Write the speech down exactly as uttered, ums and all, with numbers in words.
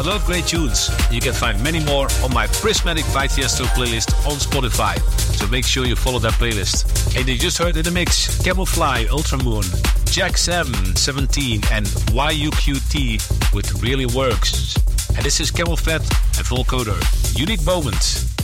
love great tunes. You can find many more on my Prismatic by Tiesto playlist on Spotify. So make sure you follow that playlist. And you just heard in the mix Camoufly, Ultramoon, Jack Sam, seventeen, and Y U Q T with Really Works. And this is Camel Fat and Volcoder. Unique Moment.